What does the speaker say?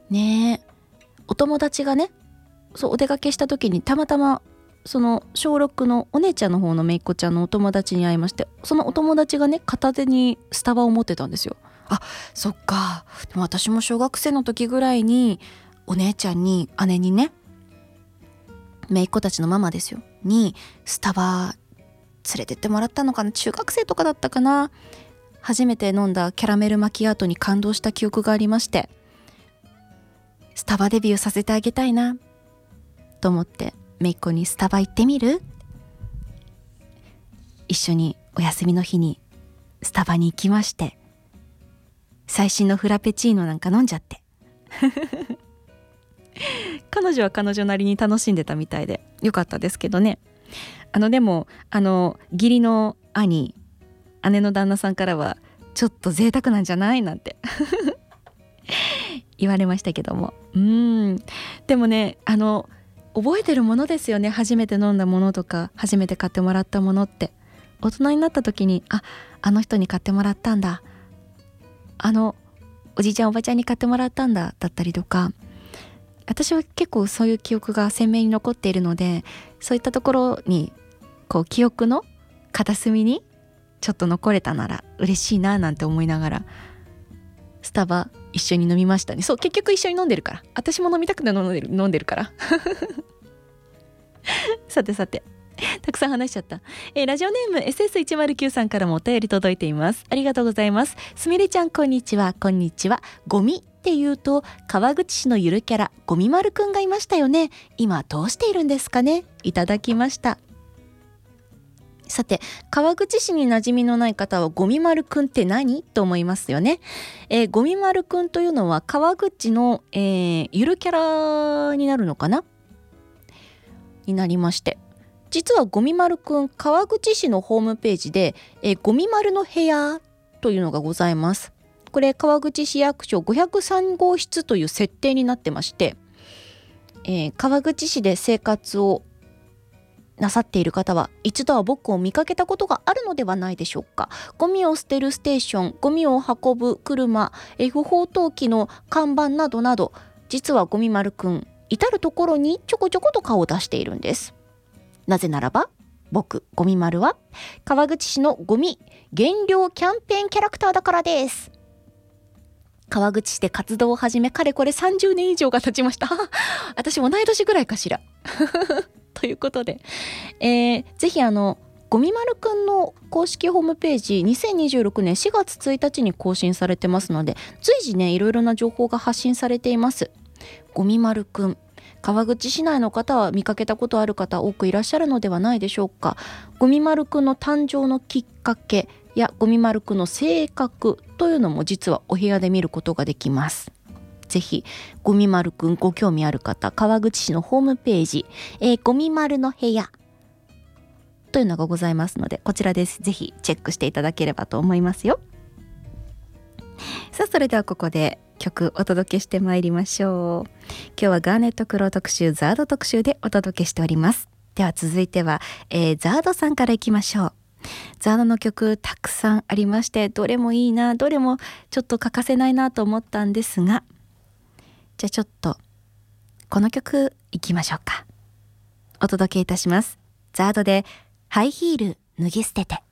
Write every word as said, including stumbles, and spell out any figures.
ねえ、お友達がね、そうお出かけした時にたまたまその小ろくのお姉ちゃんの方のめいっ子ちゃんのお友達に会いまして、そのお友達がね片手にスタバを持ってたんですよ。あ、そっか。でも私も小学生の時ぐらいにお姉ちゃんに姉にね、めいっ子たちのママですよにスタバ連れてってもらったのかな、中学生とかだったかな。初めて飲んだキャラメルマキアートに感動した記憶がありまして、スタバデビューさせてあげたいなと思ってめいっ子にスタバ行ってみる？一緒にお休みの日にスタバに行きまして、最新のフラペチーノなんか飲んじゃって彼女は彼女なりに楽しんでたみたいでよかったですけどね。あのでもあの義理の兄、姉の旦那さんからはちょっと贅沢なんじゃないなんて言われましたけども、うーんでもね、あの覚えてるものですよね。初めて飲んだものとか初めて買ってもらったものって、大人になった時に、あ、あの人に買ってもらったんだ、あのおじいちゃんおばちゃんに買ってもらったんだだったりとか、私は結構そういう記憶が鮮明に残っているので、そういったところにこう記憶の片隅にちょっと残れたなら嬉しいななんて思いながらスタバ一緒に飲みましたね。そう、結局一緒に飲んでるから、私も飲みたくて飲んでる飲んでるからさてさて、たくさん話しちゃった、えー、ラジオネーム エスエスいちまるきゅう さんからもお便り届いています。ありがとうございます。すみれちゃんこんにちは。こんにちは。ゴミっていうと川口市のゆるキャラゴミ丸くんがいましたよね。今どうしているんですかね。いただきました。さて、川口市に馴染みのない方はゴミ丸くんって何と思いますよね。えー、ゴミ丸くんというのは川口の、えー、ゆるキャラになるのかなになりまして、実はゴミ丸くん川口市のホームページで、えー、ゴミ丸の部屋というのがございます。これ川口市役所ごひゃくさん号室という設定になってまして、えー、川口市で生活をなさっている方は一度は僕を見かけたことがあるのではないでしょうか。ゴミを捨てるステーション、ゴミを運ぶ車、え不法投棄の看板などなど、実はゴミ丸くん至るところにちょこちょこと顔を出しているんです。なぜならば僕ゴミ丸は川口市のゴミ減量キャンペーンキャラクターだからです。川口市で活動を始めかれこれさんじゅうねん以上が経ちました私同い年ぐらいかしらということで、えー、ぜひあのゴミ丸くんの公式ホームページにせんにじゅうろくねんしがつついたちに更新されてますので、随時ねいろいろな情報が発信されています。ゴミ丸くん、川口市内の方は見かけたことある方多くいらっしゃるのではないでしょうか。ゴミ丸くんの誕生のきっかけやゴミ丸くんの性格というのも実はお部屋で見ることができます。ぜひゴミ丸くんご興味ある方、川口市のホームページ、えー、ゴミ丸の部屋というのがございますので、こちらです。ぜひチェックしていただければと思いますよ。さあ、それではここで曲お届けしてまいりましょう。今日はガーネットクロー特集、ザード特集でお届けしております。では続いては、えー、ザードさんからいきましょう。ザードの曲たくさんありまして、どれもいいな、どれもちょっと欠かせないなと思ったんですが、じゃあちょっとこの曲いきましょうか。お届けいたします。ザードでハイヒール脱ぎ捨てて。